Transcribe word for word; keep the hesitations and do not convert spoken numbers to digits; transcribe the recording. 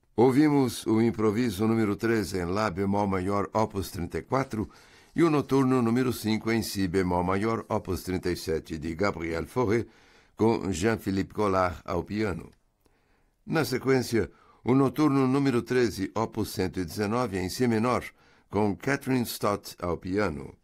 Ouvimos o improviso número três em Lá bemol maior, opus trinta e quatro, e o noturno número cinco em Si bemol maior, opus trinta e sete, de Gabriel Fauré, com Jean-Philippe Collard ao piano. Na sequência, o noturno número treze, opus cento e dezenove, em Si menor, com Catherine Stott ao piano.